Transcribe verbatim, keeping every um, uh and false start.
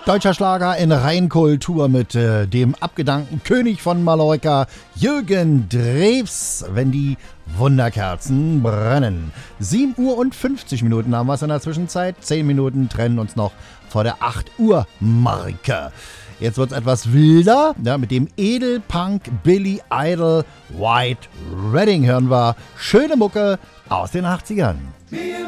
Deutscher Schlager in Reinkultur mit äh, dem abgedankten König von Mallorca, Jürgen Drews, wenn die Wunderkerzen brennen. sieben Uhr und fünfzig Minuten haben wir es in der Zwischenzeit. zehn Minuten trennen uns noch vor der acht Uhr Marke. Jetzt wird es etwas wilder. Ja, mit dem Edelpunk Billy Idol White Wedding hören wir schöne Mucke aus den achtzigern. Mir